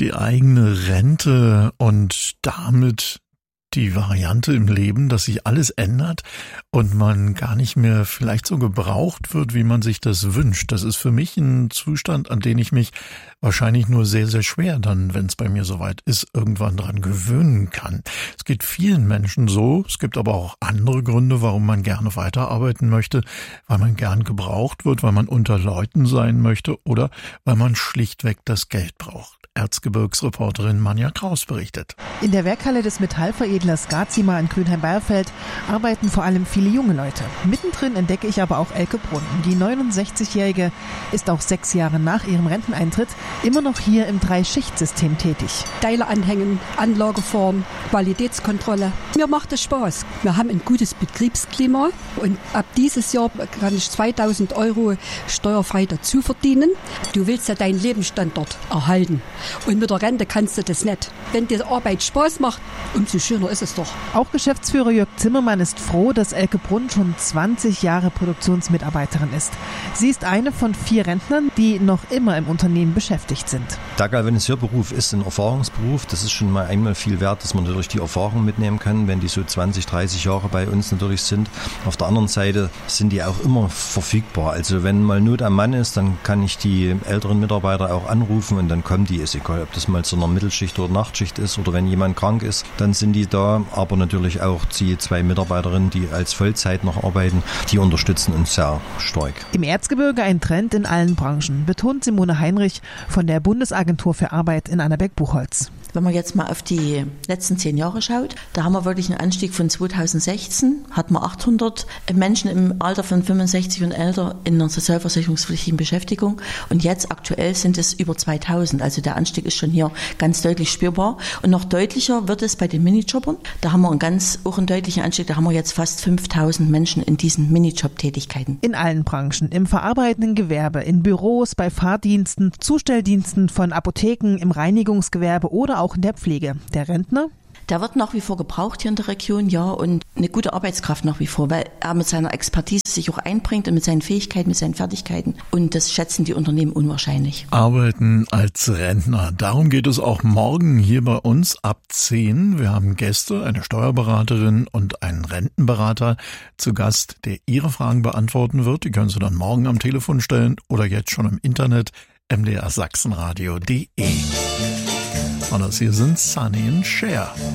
Die eigene Rente und damit die Variante im Leben, dass sich alles ändert und man gar nicht mehr vielleicht so gebraucht wird, wie man sich das wünscht. Das ist für mich ein Zustand, an den ich mich wahrscheinlich nur sehr, sehr schwer dann, wenn es bei mir soweit ist, irgendwann dran gewöhnen kann. Es geht vielen Menschen so. Es gibt aber auch andere Gründe, warum man gerne weiterarbeiten möchte, weil man gern gebraucht wird, weil man unter Leuten sein möchte oder weil man schlichtweg das Geld braucht. Erzgebirgsreporterin Manja Kraus berichtet. In der Werkhalle des Metallveredlers Gazima in Grünheim-Beierfeld arbeiten vor allem viele junge Leute. Mittendrin entdecke ich aber auch Elke Brunn. Die 69-Jährige ist auch 6 Jahre nach ihrem Renteneintritt immer noch hier im 3-Schicht-System tätig. Teile anhängen, Anlageform, Qualitätskontrolle. Mir macht es Spaß. Wir haben ein gutes Betriebsklima und ab dieses Jahr kann ich 2.000 € steuerfrei dazu verdienen. Du willst ja deinen Lebensstandard erhalten. Und mit der Rente kannst du das nicht. Wenn dir Arbeit Spaß macht, umso schöner ist es doch. Auch Geschäftsführer Jörg Zimmermann ist froh, dass Elke Brunn schon 20 Jahre Produktionsmitarbeiterin ist. Sie ist eine von 4 Rentnern, die noch immer im Unternehmen beschäftigt sind. Der Galvanisierberuf ist ein Erfahrungsberuf. Das ist schon mal einmal viel wert, dass man natürlich die Erfahrung mitnehmen kann, wenn die so 20, 30 Jahre bei uns natürlich sind. Auf der anderen Seite sind die auch immer verfügbar. Also wenn mal Not am Mann ist, dann kann ich die älteren Mitarbeiter auch anrufen und dann kommen die. Ist egal, ob das mal zu einer Mittelschicht oder Nachtschicht ist oder wenn jemand krank ist, dann sind die da. Aber natürlich auch die 2 Mitarbeiterinnen, die als Vollzeit noch arbeiten, die unterstützen uns sehr stark. Im Erzgebirge ein Trend in allen Branchen, betont Simone Heinrich von der Bundesagentur für Arbeit in Annaberg-Buchholz. Wenn man jetzt mal auf die letzten 10 Jahre schaut, da haben wir wirklich einen Anstieg von 2016, hatten wir 800 Menschen im Alter von 65 und älter in einer sozialversicherungspflichtigen Beschäftigung und jetzt aktuell sind es über 2000. Also der Anstieg ist schon hier ganz deutlich spürbar und noch deutlicher wird es bei den Minijobbern. Da haben wir auch einen deutlichen Anstieg, da haben wir jetzt fast 5000 Menschen in diesen Minijob-Tätigkeiten. In allen Branchen, im verarbeitenden Gewerbe, in Büros, bei Fahrdiensten, Zustelldiensten von Apotheken, im Reinigungsgewerbe oder auch in der Pflege. Der Rentner? Der wird nach wie vor gebraucht hier in der Region, ja, und eine gute Arbeitskraft nach wie vor, weil er mit seiner Expertise sich auch einbringt und mit seinen Fähigkeiten, mit seinen Fertigkeiten. Und das schätzen die Unternehmen unwahrscheinlich. Arbeiten als Rentner. Darum geht es auch morgen hier bei uns ab 10. Wir haben Gäste, eine Steuerberaterin und einen Rentenberater zu Gast, der Ihre Fragen beantworten wird. Die können Sie dann morgen am Telefon stellen oder jetzt schon im Internet mdrsachsenradio.de. Und das hier sind Sunny und Cher.